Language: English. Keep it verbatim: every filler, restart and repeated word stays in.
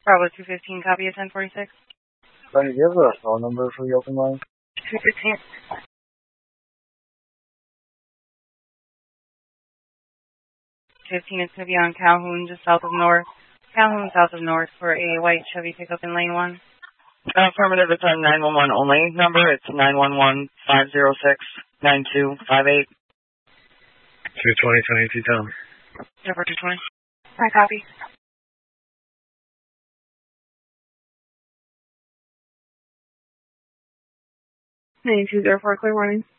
Bravo two fifteen, copy of ten forty-six. Can you give the phone number for the open line? two fifteen. fifteen, it's going to be on Calhoun, just south of North. Calhoun, south of North, for a white Chevy pickup in lane one. Affirmative, it's on nine one one only number. It's nine one one, five zero six, nine two five eight. two twenty, twenty-two Tom. Number two twenty. I copy. nine two zero four, clear warning.